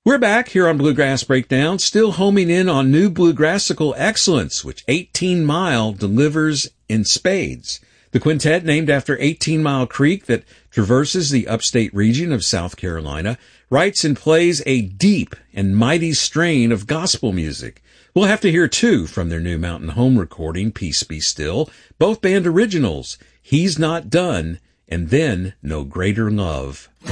We're back here on Bluegrass Breakdown, still homing in on new bluegrassical excellence, which 18 Mile delivers in spades. The quintet, named after 18 Mile Creek that traverses the upstate region of South Carolina, writes and plays a deep and mighty strain of gospel music. We'll have to hear two from their new Mountain Home recording, Peace Be Still, both band originals, He's Not Done, and then No Greater Love.